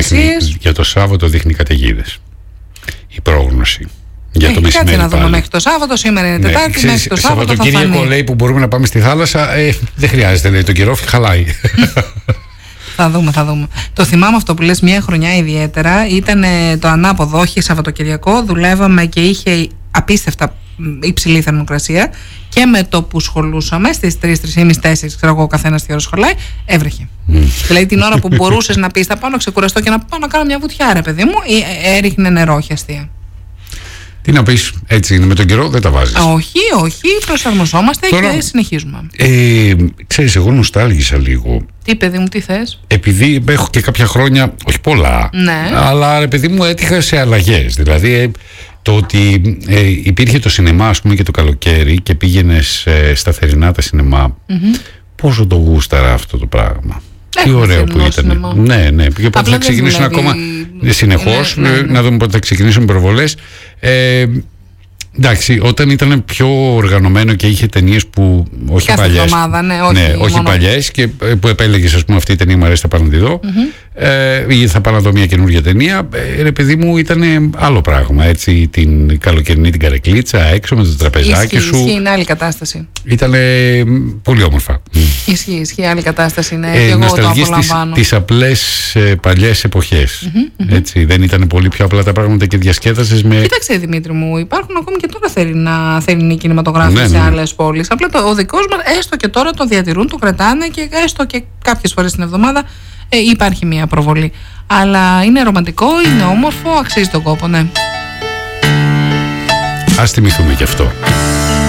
για το Σάββατο δείχνει καταιγίδες. Η πρόγνωση. Για το μεσημέρι. Κάτσε να δούμε μέχρι το Σάββατο. Σήμερα είναι Τετάρτη. Μέχρι το Σάββατο. Σαββατοκύριακο λέει που μπορούμε να πάμε στη θάλασσα. Δεν χρειάζεται, λέει. Το καιρό χαλάει. Θα δούμε. Το θυμάμαι αυτό που λες, μια χρονιά ιδιαίτερα. Ήταν το ανάποδο, όχι Σαββατοκυριακό. Δουλεύαμε και είχε απίστευτα υψηλή θερμοκρασία. Και με το που σχολούσαμε στις 3, 3.30, 4, ξέρω εγώ, ο καθένας τι ώρα σχολάει, έβρεχε. Δηλαδή την ώρα που μπορούσες να πεις θα πάω να ξεκουραστώ και να πάω να κάνω μια βουτιά, ρε παιδί μου, έριχνε νερό, όχι αστεία. Τι να πεις, έτσι είναι με τον καιρό, δεν τα βάζεις. Όχι, προσαρμοζόμαστε. Τώρα, και συνεχίζουμε. Ξέρεις, εγώ νοστάλγησα λίγο. Τι, παιδί μου, τι θες? Επειδή έχω και κάποια χρόνια, όχι πολλά, αλλά ρε παιδί μου έτυχα σε αλλαγές. Δηλαδή το ότι υπήρχε το σινεμά, ας πούμε, και το καλοκαίρι και πήγαινες στα θερινά τα σινεμά, πόσο το γούσταρα αυτό το πράγμα. Τι ωραίο που ήταν. Ναι. Και πότε θα ξεκινήσουν ακόμα συνεχώς, να δούμε πότε θα ξεκινήσουν οι προβολές. Εντάξει, όταν ήταν πιο οργανωμένο και είχε ταινίες που όχι παλιές, όχι παλιές, και που επέλεγες, ας πούμε, αυτή η ταινία μου αρέσει, θα πάω να τη δω, ή θα πάω να δω μια καινούργια ταινία, ρε παιδί μου, ήταν άλλο πράγμα, έτσι, την καλοκαιρινή την καρεκλίτσα έξω με το τραπεζάκι σου. Ισχύει, είναι άλλη κατάσταση. Ήταν πολύ όμορφα. Ισχύει, άλλη κατάσταση είναι. Και εγώ το απολαμβάνω. Τις απλές παλιές εποχές. Έτσι, δεν ήταν πολύ πιο απλά τα πράγματα και διασκέδασες με. Κοίταξε, Δημήτρη μου, υπάρχουν ακόμη και τώρα θερινοί κινηματογράφοι σε άλλες πόλεις. Απλά ο δικός μας, έστω και τώρα το διατηρούν, το κρατάνε και έστω και κάποιες φορές την εβδομάδα υπάρχει μια προβολή. Αλλά είναι ρομαντικό, είναι όμορφο, αξίζει τον κόπο, ναι. Ας θυμηθούμε και αυτό.